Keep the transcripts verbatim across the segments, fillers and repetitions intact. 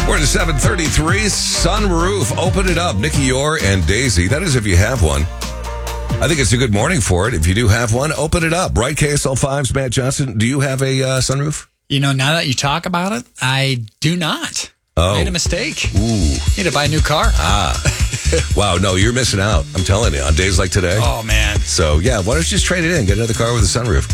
We're at seven thirty-three. Sunroof. Open it up. Nikki Orr and Daisy. That is if you have one. I think it's a good morning for it. If you do have one, open it up. Right, K S L five's Matt Johnson. Do you have a uh, sunroof? You know, now that you talk about it, I do not. Oh. Made a mistake. Ooh. Need to buy a new car. Ah. Wow, no, you're missing out. I'm telling you, on days like today. Oh, man. So, yeah, why don't you just trade it in? Get another car with a sunroof.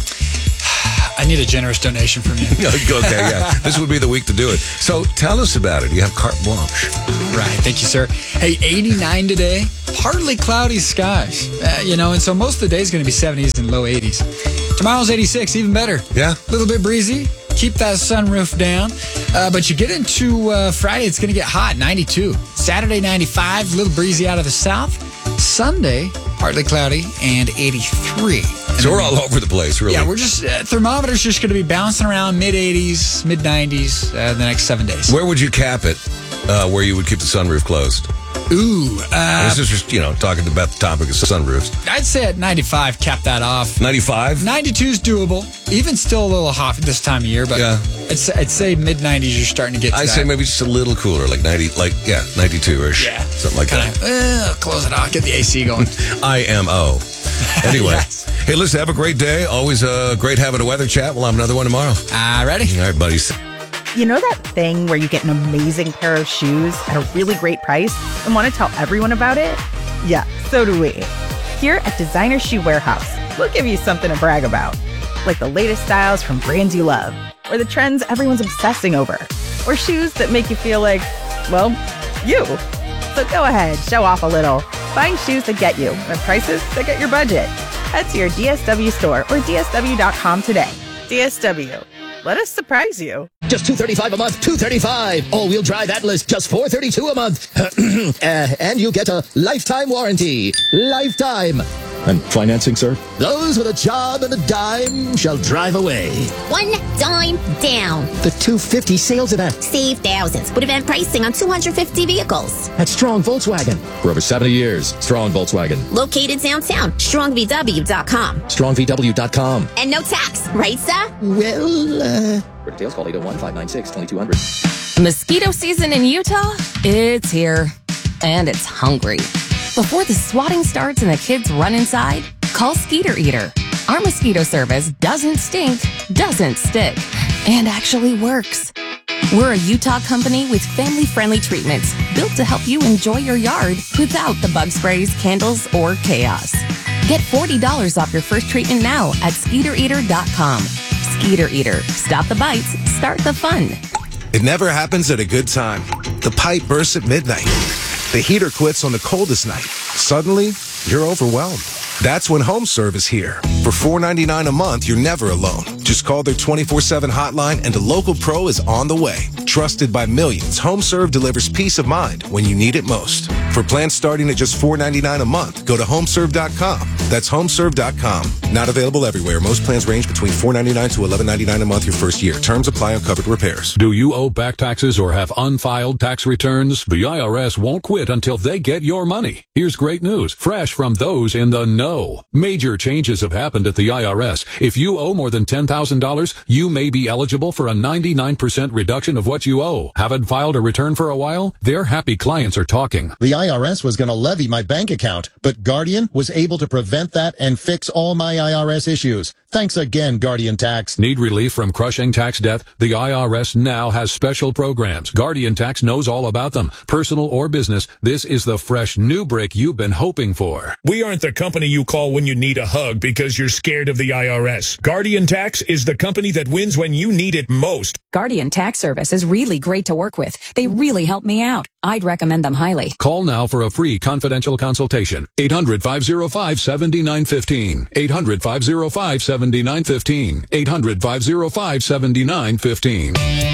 I need a generous donation from you. Okay, yeah. This would be the week to do it. So tell us about it. You have carte blanche. Right. Thank you, sir. Hey, eighty-nine today. Partly cloudy skies. Uh, you know, and so most of the day is going to be seventies and low eighties. Tomorrow's eighty-six, even better. Yeah. A little bit breezy. Keep that sunroof down. Uh, but you get into uh, Friday, it's going to get hot, ninety-two. Saturday, ninety-five, a little breezy out of the south. Sunday, partly cloudy, and eighty-three. And so we're all over the place, really. Yeah, we're just, uh, thermometer's just going to be bouncing around mid-eighties, mid-nineties uh, the next seven days. Where would you cap it, uh, where you would keep the sunroof closed? Ooh. Uh, this is just, you know, talking about the topic of sunroofs. I'd say at ninety-five, cap that off. ninety-five? ninety-two is doable. Even still a little hot this time of year, but yeah. I'd, say, I'd say mid-nineties you're starting to get to I'd that. say maybe just a little cooler, like ninety, like, yeah, ninety-two-ish. Yeah. Something like Kinda, that. Uh, close it off. Get the A C going. I M O. Anyway. Yes. Hey, listen, have a great day. Always uh, great having a weather chat. We'll have another one tomorrow. Uh, ready? All right, buddies. You know that thing where you get an amazing pair of shoes at a really great price and want to tell everyone about it? Yeah, so do we. Here at Designer Shoe Warehouse, we'll give you something to brag about. Like the latest styles from brands you love, or the trends everyone's obsessing over, or shoes that make you feel like, well, you. So go ahead, show off a little. Find shoes that get you at prices that get your budget. Head to your D S W store or D S W dot com today. D S W. Let us surprise you. Just two thirty-five a month, two thirty-five. All-wheel drive Atlas, just four thirty-two a month. uh, and you get a lifetime warranty. Lifetime. And financing, sir? Those with a job and a dime shall drive away. One dime down. The two fifty sales event. Save thousands with event pricing on two hundred fifty vehicles. At Strong Volkswagen. For over seventy years, Strong Volkswagen. Located downtown, strong v w dot com. strong v w dot com. And no tax, right, sir? Well, uh... For details, call eight oh one, five nine six, two two zero zero. Mosquito season in Utah? It's here. And it's hungry. Before the swatting starts and the kids run inside, call Skeeter Eater. Our mosquito service doesn't stink, doesn't stick, and actually works. We're a Utah company with family-friendly treatments built to help you enjoy your yard without the bug sprays, candles, or chaos. Get forty dollars off your first treatment now at skeeter eater dot com. Skeeter Eater. Stop the bites, start the fun. It never happens at a good time. The pipe bursts at midnight. The heater quits on the coldest night. Suddenly, you're overwhelmed. That's when HomeServe is here. For four ninety-nine a month, you're never alone. Just call their twenty-four seven hotline and a local pro is on the way. Trusted by millions, HomeServe delivers peace of mind when you need it most. For plans starting at just four ninety-nine a month, go to homeserve dot com. That's homeserve dot com. Not available everywhere. Most plans range between four ninety-nine to eleven ninety-nine a month your first year. Terms apply on covered repairs. Do you owe back taxes or have unfiled tax returns? The I R S won't quit until they get your money. Here's great news, fresh from those in the know. Major changes have happened at the I R S. If you owe more than ten thousand dollars, you may be eligible for a ninety-nine percent reduction of what you owe. Haven't filed a return for a while? Their happy clients are talking. The I R S was going to levy my bank account, but Guardian was able to prevent that and fix all my I R S issues. Thanks again, Guardian Tax. Need relief from crushing tax debt? The I R S now has special programs. Guardian Tax knows all about them. Personal or business, this is the fresh new brick you've been hoping for. We aren't the company you call when you need a hug because you're scared of the I R S. Guardian Tax is the company that wins when you need it most. Guardian Tax Service is really great to work with. They really help me out. I'd recommend them highly. Call now for a free confidential consultation. eight hundred, five oh five, seven nine one five. eight hundred, five oh five, seven nine one five. eight hundred, five oh five, seven nine one five.